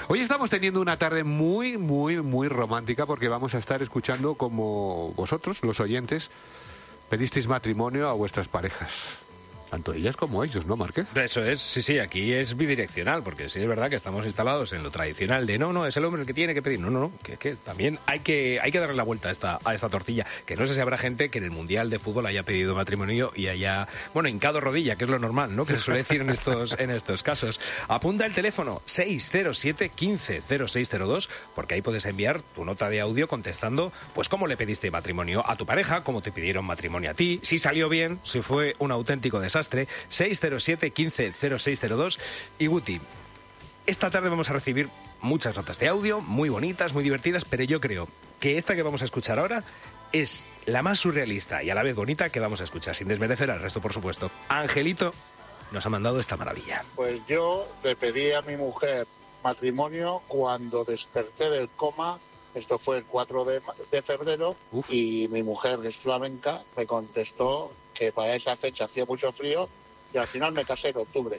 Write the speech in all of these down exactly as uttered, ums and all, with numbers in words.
Hoy estamos teniendo una tarde muy, muy, muy romántica porque vamos a estar escuchando como vosotros, los oyentes, pedisteis matrimonio a vuestras parejas. Tanto ellas como ellos, ¿no, Márquez? Eso es, sí, sí, aquí es bidireccional, porque sí es verdad que estamos instalados en lo tradicional de no, no, es el hombre el que tiene que pedir. No, no, no, que, que también hay que, hay que darle la vuelta a esta, a esta tortilla. Que no sé si habrá gente que en el Mundial de Fútbol haya pedido matrimonio y haya, bueno, hincado rodilla, que es lo normal, ¿no? Que se suele decir en estos, en estos casos. Apunta el teléfono seis cero siete, quince, cero seis cero dos, porque ahí puedes enviar tu nota de audio contestando, pues, cómo le pediste matrimonio a tu pareja, cómo te pidieron matrimonio a ti, si salió bien, si fue un auténtico desastre. seis cero siete, quince, cero seis cero dos. Y Guti, esta tarde vamos a recibir muchas notas de audio, muy bonitas, muy divertidas, pero yo creo que esta que vamos a escuchar ahora es la más surrealista y a la vez bonita que vamos a escuchar, sin desmerecer al resto, por supuesto. Angelito nos ha mandado esta maravilla. Pues yo le pedí a mi mujer matrimonio cuando desperté del coma. Esto fue el cuatro de febrero. Uf. Y mi mujer, que es flamenca, me contestó que para esa fecha hacía mucho frío y al final me casé en octubre.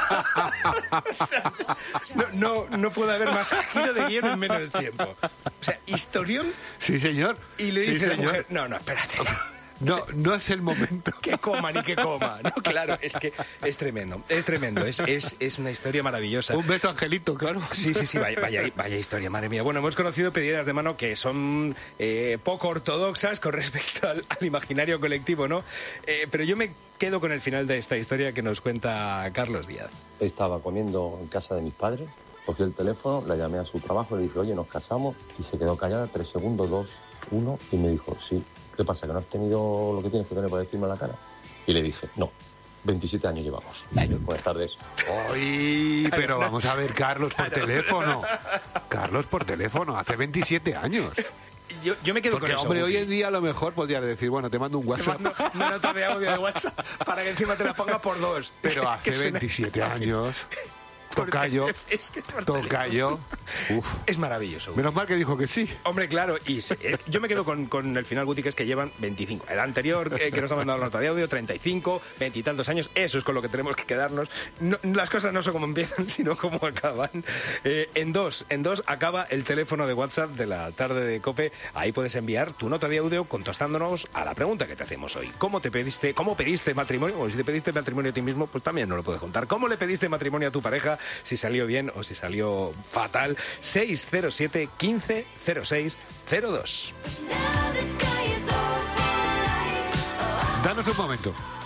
No, no, no puede haber más giro de guión en menos tiempo. O sea, historión. Sí, señor. Y le sí, dice a la señor. mujer, no, no, espérate. No, no es el momento. Que coma ni que coma. No, claro, es que es tremendo, es tremendo, es, es, es una historia maravillosa. Un beso, Angelito, claro. Sí, sí, sí, vaya, vaya, vaya historia, madre mía. Bueno, hemos conocido pedidas de mano que son eh, poco ortodoxas con respecto al, al imaginario colectivo, ¿no? Eh, pero yo me quedo con el final de esta historia que nos cuenta Carlos Díaz. Estaba comiendo en casa de mis padres, cogí el teléfono, la llamé a su trabajo, le dije, oye, nos casamos, y se quedó callada tres segundos, dos, uno, y me dijo, sí. ¿Qué pasa, que no has tenido lo que tienes que tener para decirme a la cara? Y le dije, no, veintisiete años llevamos. Buenas tardes. ¡Ay! Pero vamos a ver, Carlos, por teléfono. Carlos, por teléfono, hace veintisiete años. Yo, yo me quedo Porque, con eso. hombre, hoy en día a lo mejor podrías decir, bueno, te mando un WhatsApp. Te mando una nota de audio de WhatsApp para que encima te la ponga por dos. Pero hace veintisiete años... Tocayo, es que es tocayo. Uf. Es maravilloso. Menos mal que dijo que sí. Hombre, claro, y se, eh, yo me quedo con, con el final, Guti, que es que llevan veinticinco. El anterior, eh, que nos ha mandado la nota de audio, treinta y cinco, veintitantos años. Eso es con lo que tenemos que quedarnos. No, las cosas no son como empiezan, sino como acaban. Eh, en dos, en dos acaba el teléfono de WhatsApp de la tarde de COPE. Ahí puedes enviar tu nota de audio contestándonos a la pregunta que te hacemos hoy. ¿Cómo te pediste, cómo pediste matrimonio? O si te pediste matrimonio a ti mismo, pues también nos lo puedes contar. ¿Cómo le pediste matrimonio a tu pareja? Si salió bien o si salió fatal. Seis cero siete, quince, cero seis cero dos. Danos un momento.